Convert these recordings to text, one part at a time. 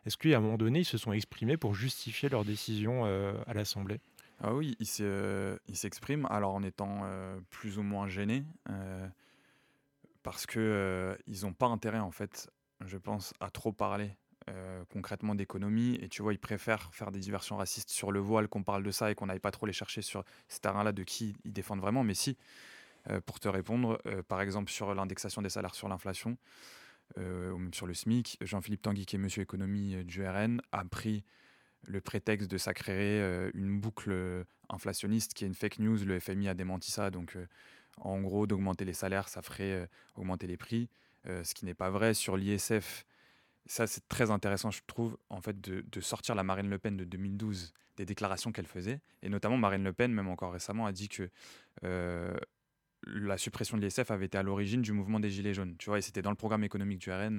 Est-ce qu'à un moment donné, ils se sont exprimés pour justifier leur décision à l'Assemblée? Ah oui, il s'exprime, alors en étant, plus ou moins gêné, parce que, ils ont pas intérêt en fait, je pense, à trop parler, concrètement d'économie et tu vois, ils préfèrent faire des diversions racistes sur le voile, qu'on parle de ça et qu'on n'aille pas trop les chercher sur ce terrain-là de qui ils défendent vraiment. Mais si, pour te répondre, par exemple sur l'indexation des salaires sur l'inflation, ou même sur le SMIC, Jean-Philippe Tanguy, qui est monsieur économie, du RN, a pris le prétexte de ça créerait, une boucle, inflationniste qui est une fake news. Le FMI a démenti ça, donc en gros, d'augmenter les salaires, ça ferait, augmenter les prix, ce qui n'est pas vrai. Sur l'ISF, ça, c'est très intéressant, je trouve, en fait, de sortir la Marine Le Pen de 2012, des déclarations qu'elle faisait et notamment Marine Le Pen, même encore récemment, a dit que, heu, la suppression de l'ISF avait été à l'origine du mouvement des gilets jaunes, tu vois? Et c'était dans le programme économique du RN,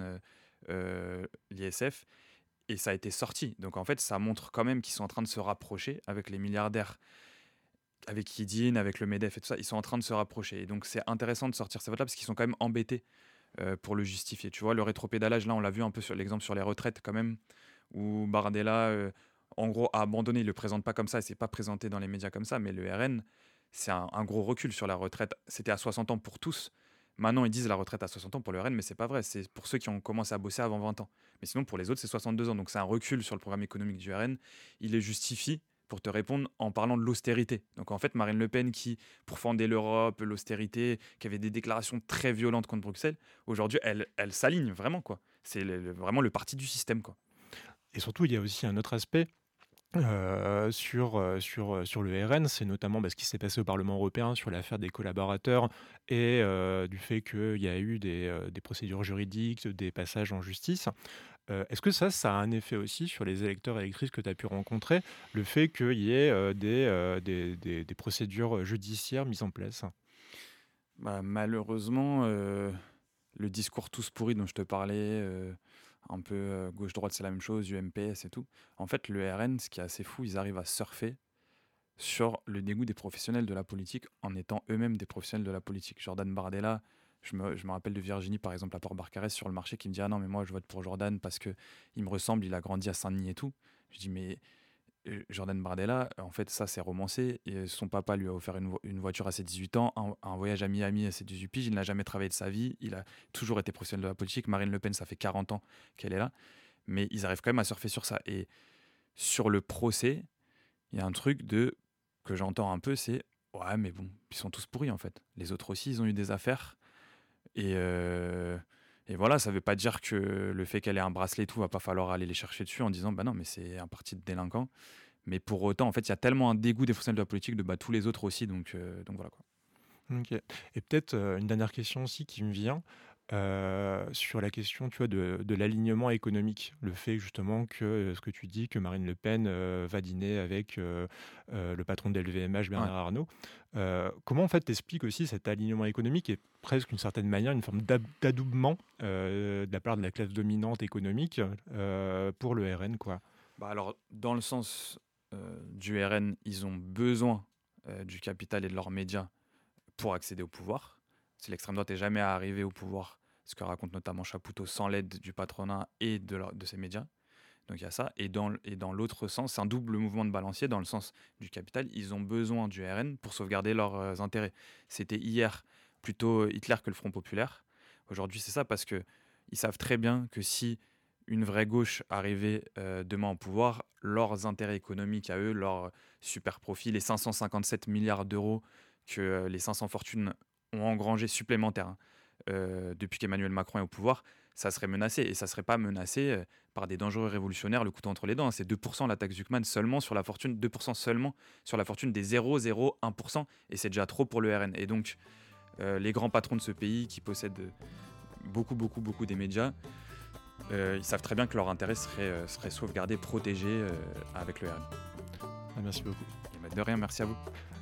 l'ISF et ça a été sorti. Donc en fait, ça montre quand même qu'ils sont en train de se rapprocher avec les milliardaires, avec Yedin, avec le MEDEF et tout ça. Ils sont en train de se rapprocher. Et donc c'est intéressant de sortir ces votes-là parce qu'ils sont quand même embêtés pour le justifier. Tu vois, le rétropédalage, là, on l'a vu un peu sur l'exemple sur les retraites quand même, où Bardella, en gros, a abandonné. Il ne le présente pas comme ça, il ne s'est pas présenté dans les médias comme ça, mais le RN, c'est un gros recul sur la retraite. C'était à 60 ans pour tous. Maintenant, ils disent la retraite à 60 ans pour le RN, mais c'est pas vrai. C'est pour ceux qui ont commencé à bosser avant 20 ans. Mais sinon, pour les autres, c'est 62 ans. Donc c'est un recul sur le programme économique du RN. Il les justifie, pour te répondre, en parlant de l'austérité. Donc en fait, Marine Le Pen, qui pourfendait l'Europe, l'austérité, qui avait des déclarations très violentes contre Bruxelles, aujourd'hui, elle s'aligne vraiment, quoi. C'est vraiment le parti du système, quoi. Et surtout, il y a aussi un autre aspect sur le RN, c'est notamment ce qui s'est passé au Parlement européen sur l'affaire des collaborateurs et du fait qu'il y a eu des procédures juridiques, des passages en justice. Est-ce que ça a un effet aussi sur les électeurs et électrices que tu as pu rencontrer, le fait qu'il y ait des procédures judiciaires mises en place? Bah, malheureusement, le discours tous pourris dont je te parlais, un peu, gauche-droite, c'est la même chose, UMPS et tout. En fait, le RN, ce qui est assez fou, ils arrivent à surfer sur le dégoût des professionnels de la politique en étant eux-mêmes des professionnels de la politique. Jordan Bardella, je me rappelle de Virginie, par exemple, à Port-Barcarès sur le marché, qui me dit: «Ah non, mais moi, je vote pour Jordan parce que il me ressemble, il a grandi à Saint-Denis et tout». Je dis: «Mais Jordan Bardella, en fait, ça, c'est romancé et son papa lui a offert une voiture à ses 18 ans, un voyage à Miami à ses 18 piges. Il n'a jamais travaillé de sa vie. Il a toujours été professionnel de la politique. Marine Le Pen, ça fait 40 ans qu'elle est là. Mais ils arrivent quand même à surfer sur ça. Et sur le procès, il y a un truc que j'entends un peu, c'est: ouais, mais bon, ils sont tous pourris en fait. Les autres aussi, ils ont eu des affaires. Et, euh, et voilà, ça veut pas dire que le fait qu'elle ait un bracelet et tout, va pas falloir aller les chercher dessus en disant: bah non, mais c'est un parti de délinquants. Mais pour autant, en fait, il y a tellement un dégoût des professionnels de la politique de tous les autres aussi. Donc voilà quoi. OK. Et peut-être, une dernière question aussi qui me vient, sur la question, tu vois, de l'alignement économique. Le fait justement que, ce que tu dis, que Marine Le Pen, va dîner avec, le patron de LVMH, Ouais. Bernard Arnault. Comment en fait tu aussi cet alignement économique et presque d'une certaine manière une forme d'adoubement, de la part de la classe dominante économique, pour le RN, quoi? Bah alors, dans le sens du RN, ils ont besoin du capital et de leurs médias pour accéder au pouvoir. Si l'extrême droite n'est jamais arrivée au pouvoir, ce que raconte notamment Chapoutot, sans l'aide du patronat et de ses médias. Donc il y a ça. Et dans l'autre sens, c'est un double mouvement de balancier. Dans le sens du capital, ils ont besoin du RN pour sauvegarder leurs intérêts. C'était hier plutôt Hitler que le Front populaire. Aujourd'hui, c'est ça parce que ils savent très bien que si une vraie gauche arrivait demain au pouvoir, leurs intérêts économiques à eux, leurs super profits, les 557 milliards d'euros que les 500 fortunes ont engrangé supplémentaires, hein, depuis qu'Emmanuel Macron est au pouvoir, ça serait menacé. Et ça serait pas menacé par des dangereux révolutionnaires le couteau entre les dents, hein. C'est 2% la taxe Zuckman seulement sur la fortune, 2% seulement sur la fortune des 0,01%. Et c'est déjà trop pour le RN. Et donc, les grands patrons de ce pays qui possèdent beaucoup, beaucoup, beaucoup des médias, ils savent très bien que leur intérêt serait sauvegardé, protégé avec le RN. Ah, merci beaucoup. Et bah, de rien, merci à vous.